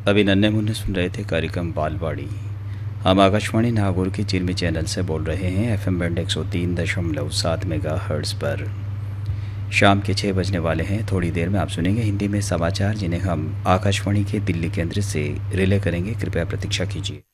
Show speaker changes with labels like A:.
A: अभी नन्हे मुन्ने सुन रहे थे कार्यक्रम बालवाड़ी। हम आकाशवाणी नागौर के चिरमी चैनल से बोल रहे हैं एफएम बैंड 103.7 मेगाहर्ट्ज़ पर। शाम के 6 बजने वाले हैं। थोड़ी देर में आप सुनेंगे हिंदी में समाचार, जिन्हें हम आकाशवाणी के दिल्ली केंद्र से रिले करेंगे। कृपया प्रतीक्षा कीजिए।